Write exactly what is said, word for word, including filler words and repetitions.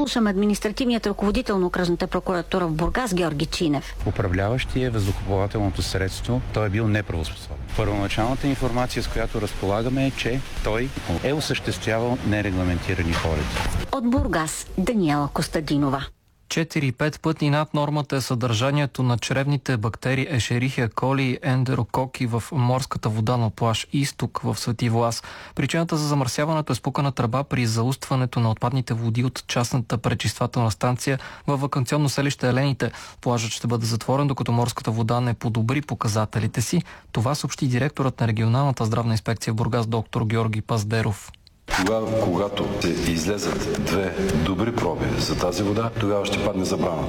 слушаме административният ръководител на окръжната прокуратура в Бургас Георги Чинев. Управляващия въздухоплавателното средство, той е бил неправоспособен. Първоначалната информация, с която разполагаме, е, че той е осъществявал нерегламентирани полети. От Бургас Даниела Костадинова. четири до пет пъти над нормата е съдържанието на чревните бактерии Ешерихия коли и ендерококи в морската вода на плаж Изток в Свети Влас. Причината за замърсяването е спукана тръба при заустването на отпадните води от частната пречиствателна станция във ваканционно селище Елените. Плажът ще бъде затворен, докато морската вода не подобри показателите си. Това съобщи директорът на регионалната здравна инспекция в Бургас доктор Георги Паздеров. Тогава, когато се излезат две добри проби за тази вода, тогава ще падне забрана.